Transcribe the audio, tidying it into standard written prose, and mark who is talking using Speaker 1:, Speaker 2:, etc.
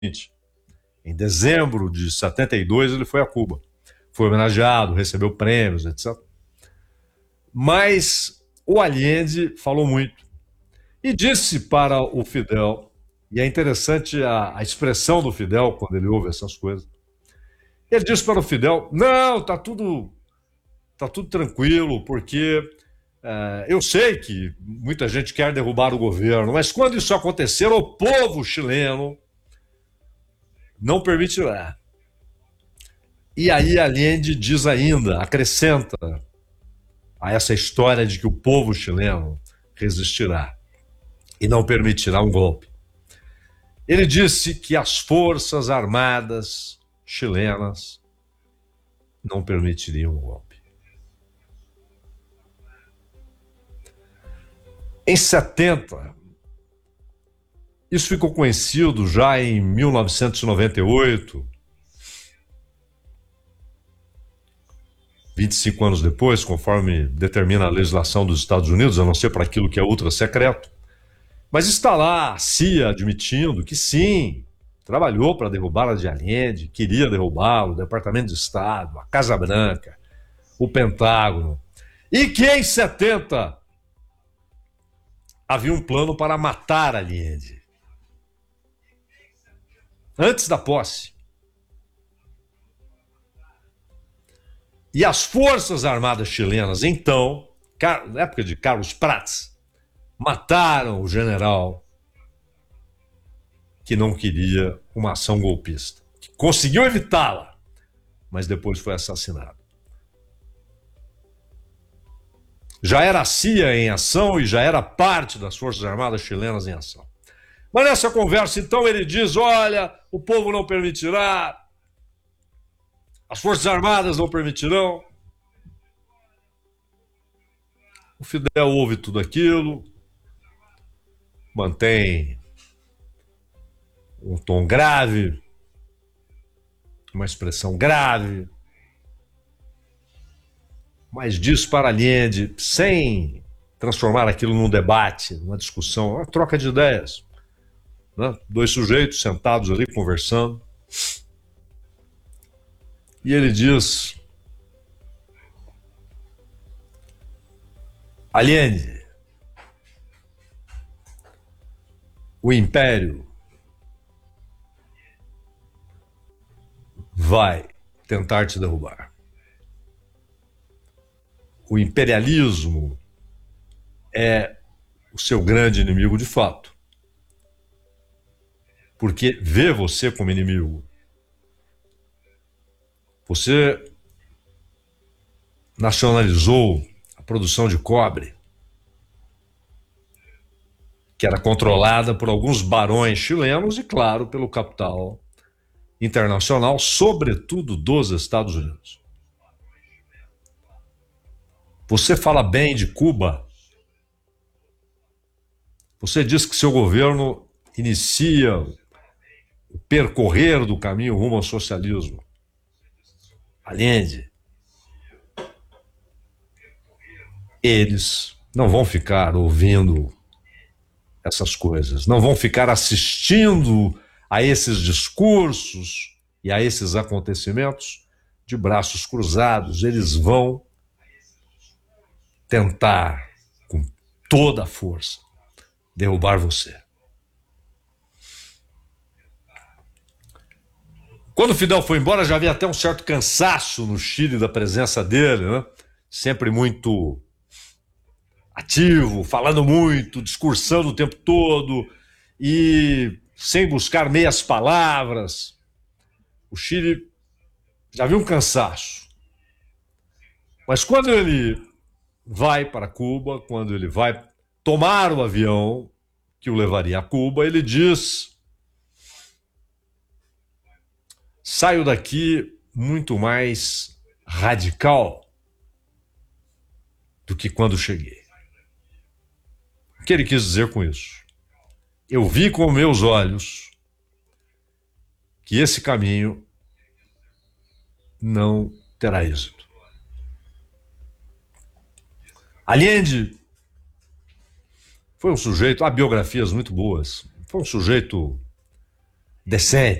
Speaker 1: Em dezembro de 72, ele foi a Cuba. Foi homenageado, recebeu prêmios, etc. Mas o Allende falou muito. E disse para o Fidel, e é interessante a expressão do Fidel quando ele ouve essas coisas. Ele disse para o Fidel: não, tá tudo tranquilo, porque eu sei que muita gente quer derrubar o governo, mas quando isso acontecer, o povo chileno não permitirá. E aí Allende diz ainda, acrescenta a essa história de que o povo chileno resistirá e não permitirá um golpe. Ele disse que as forças armadas chilenas não permitiriam um golpe. Em 70, isso ficou conhecido já em 1998, 25 anos depois, conforme determina a legislação dos Estados Unidos, a não ser para aquilo que é ultra secreto. Mas está lá a CIA admitindo que sim, trabalhou para derrubar a de Allende, queria derrubá-lo, o Departamento de Estado, a Casa Branca, o Pentágono. E que em 70 havia um plano para matar Allende. Antes da posse. E as Forças Armadas chilenas, então, na época de Carlos Prats, mataram o general que não queria uma ação golpista. Que conseguiu evitá-la, mas depois foi assassinado. Já era a CIA em ação e já era parte das Forças Armadas chilenas em ação. Mas nessa conversa, então, ele diz: olha, o povo não permitirá, as Forças Armadas não permitirão. O Fidel ouve tudo aquilo, mantém um tom grave, uma expressão grave, mas diz para Allende, sem transformar aquilo num debate, numa discussão, uma troca de ideias. Né? Dois sujeitos sentados ali conversando. E ele diz: Allende, o Império vai tentar te derrubar. O imperialismo é o seu grande inimigo de fato, porque vê você como inimigo. Você nacionalizou a produção de cobre, que era controlada por alguns barões chilenos e, claro, pelo capital internacional, sobretudo dos Estados Unidos. Você fala bem de Cuba. Você diz que seu governo inicia o percorrer do caminho rumo ao socialismo. Allende, eles não vão ficar ouvindo essas coisas, não vão ficar assistindo a esses discursos e a esses acontecimentos de braços cruzados. Eles vão tentar, com toda a força, derrubar você. Quando o Fidel foi embora, já havia até um certo cansaço no Chile da presença dele, né? Sempre muito ativo, falando muito, discursando o tempo todo e sem buscar meias palavras. O Chile já havia um cansaço. Mas quando ele vai para Cuba, quando ele vai tomar o avião que o levaria a Cuba, ele diz: saio daqui muito mais radical do que quando cheguei. O que ele quis dizer com isso? Eu vi com meus olhos que esse caminho não terá êxito. Allende foi um sujeito, há biografias muito boas, foi um sujeito decente.